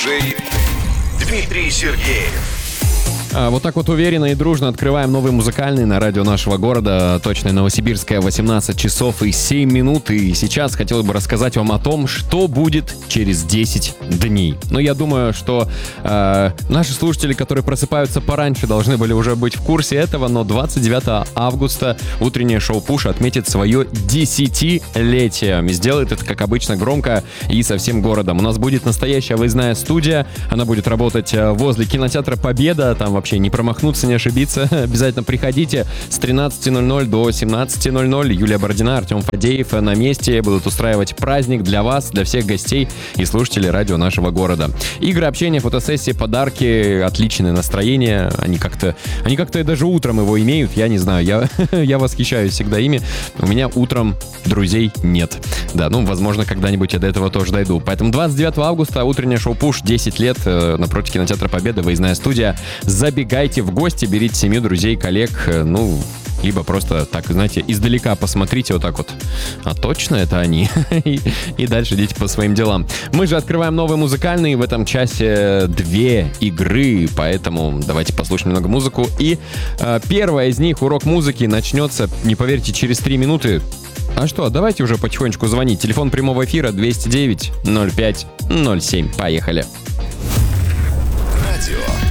Диджей Дмитрий Сергеев. Вот так вот уверенно и дружно открываем новый музыкальный на радио нашего города. Точно Новосибирская, 18 часов и 7 минут. И сейчас хотел бы рассказать вам о том, что будет через 10 дней. Но я думаю, что наши слушатели, которые просыпаются пораньше, должны были уже быть в курсе этого. Но 29 августа утреннее шоу «Пуш» отметит свое 10-летие. И сделает это, как обычно, громко и со всем городом. У нас будет настоящая выездная студия. Она будет работать возле кинотеатра «Победа». Там вообще не промахнуться, не ошибиться. Обязательно приходите с 13:00 до 17:00. Юлия Бородина, Артем Фадеев на месте будут устраивать праздник для вас, для всех гостей и слушателей радио нашего города. Игры, общение, фотосессии, подарки, отличное настроение. Они как-то и даже утром его имеют. Я не знаю, я восхищаюсь всегда ими. У меня утром друзей нет. Да, возможно, когда-нибудь я до этого тоже дойду. Поэтому 29 августа утреннее шоу «Пуш», 10 лет, напротив кинотеатра «Победа», выездная студия. Забегайте в гости, берите семью, друзей, коллег, либо просто так, знаете, издалека посмотрите вот так вот. А точно это они? И дальше идите по своим делам. Мы же открываем новый музыкальный. В этом часе 2 игры, поэтому давайте послушаем немного музыку. И первая из них, урок музыки, начнется, не поверите, через 3 минуты. А что, давайте уже потихонечку звонить. Телефон прямого эфира 209 05 07. Поехали. Радио